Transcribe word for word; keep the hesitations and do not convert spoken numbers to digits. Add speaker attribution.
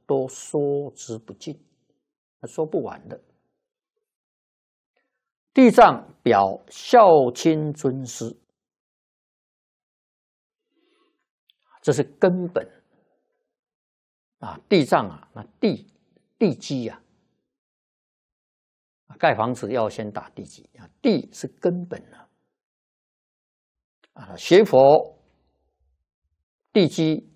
Speaker 1: 都说之不尽，说不完的。地藏表孝亲尊师，这是根本啊！地藏啊，那地地基啊，盖房子要先打地基啊，地是根本啊。啊，学佛地基